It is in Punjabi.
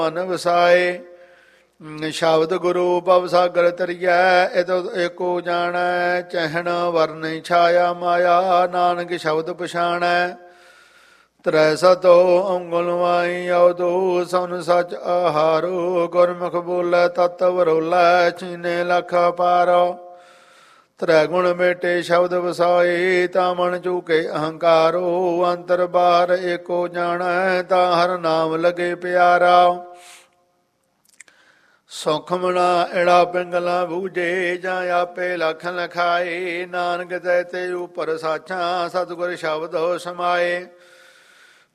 ਮਨ ਵਸਾਏ। ਸ਼ਬਦ ਗੁਰੂ ਭਵ ਸਾਗਰ ਤਰੀਐ, ਇਤ ਏਕੋ ਜਾਣੈ। ਚਹਿਣ ਵਰਨ ਛਾਇਆ ਮਾਇਆ, ਨਾਨਕ ਸ਼ਬਦ ਪਛਾਣੈ। ਤਰੈ ਸਤੋ ਅੰਗੁਲ ਮਾਈ ਅਵਦੂ, ਸਨ ਸਚ ਆਹਾਰੋ। ਗੁਰਮੁਖ ਬੋਲੇ ਤਤ ਵਰੋਲੇ, ਚੀਨੇ ਲਖ ਪਾਰੋ। ਤ੍ਰੈ ਗੁਣ ਮੇਟੇ ਸ਼ਬਦ ਵਸਾਏ, ਤਾ ਮਨ ਚੂਕੇ ਅਹੰਕਾਰੋ। ਅੰਤਰ ਬਾਹਰ ਏਕੋ ਜਾਣੈ, ਤਾ ਹਰ ਨਾਮ ਲਗੇ ਪਿਆਰਾ। ਸੁਖਮਣਾ ਐੜਾ ਪਿੰਗਲਾ ਬੂਝੇ, ਜਾਂ ਆਪੇ ਲਖ ਲਖਾਏ। ਨਾਨਕ ਤੈ ਤੇ ਉਪਰ ਸਾਚਾ, ਸਤਿਗੁਰ ਸ਼ਬਦ ਸਮਾਏ।